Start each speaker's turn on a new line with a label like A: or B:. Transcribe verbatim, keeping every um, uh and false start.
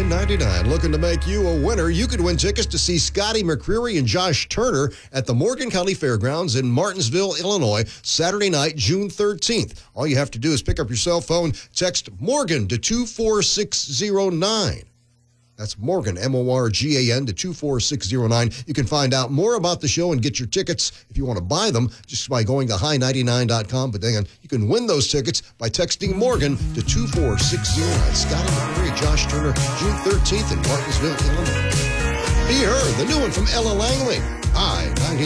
A: ninety-nine. Looking to make you a winner. You could win tickets to see Scotty McCreery and Josh Turner at the Morgan County Fairgrounds in Martinsville, Illinois, Saturday night, June thirteenth. All you have to do is pick up your cell phone, text Morgan to two four six zero nine. That's Morgan, M O R G A N, to two four six zero nine. You can find out more about the show and get your tickets if you want to buy them just by going to high ninety-nine dot com. But then you can win those tickets by texting Morgan to two four six zero nine. Scotty McCreery, Josh Turner, June thirteenth in Martinsville, Illinois. Be Her, the new one from Ella Langley. High ninety-nine.